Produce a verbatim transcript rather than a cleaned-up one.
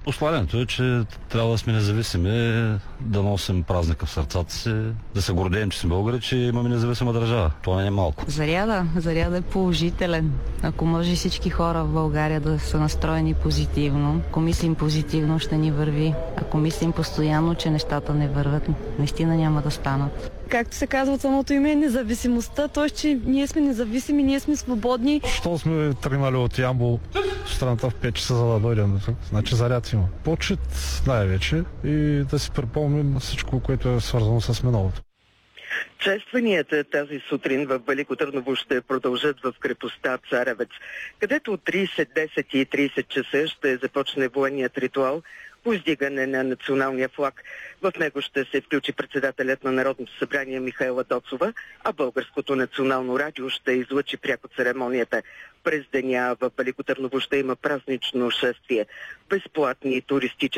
Посланието е, че трябва да сме независими, да носим празника в сърцата си, да се гордеем, че сме българи, че имаме независима държава. Това не е малко. Заряда, заряда е положителен. Ако може всички хора в България да са настроени позитивно, ако мислим позитивно, ще ни върви. Ако мислим постоянно, че нещата не върват, наистина няма да станат. Както се казва от самото име, независимостта, т.е. че ние сме независими, ние сме свободни. Що сме тръгнали от Ямбол страната в пет часа, за да дойдем? Значи заряд има. Почет най-вече и да си припомним всичко, което е свързано с миналото. Честванията тази сутрин в Велико Търново ще продължат в крепостта Царевец, където от трийсет десет и трийсет часа ще започне военният ритуал по издигане на националния флаг. В него ще се включи председателят на Народното събрание Михаела Доцова, а Българското национално радио ще излъчи пряко церемонията. През деня в Велико Търново ще има празнично шествие, безплатни туристически